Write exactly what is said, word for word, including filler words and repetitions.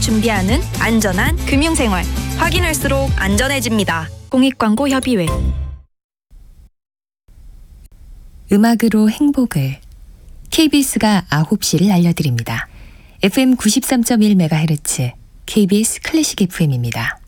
준비하는 안전한 금융생활. 확인할수록 안전해집니다. 공익광고협의회. 음악으로 행복을. 케이비에스가 아홉 시를 알려드립니다. 에프엠 구십삼 점 일 메가헤르츠 케이비에스 클래식 에프엠입니다.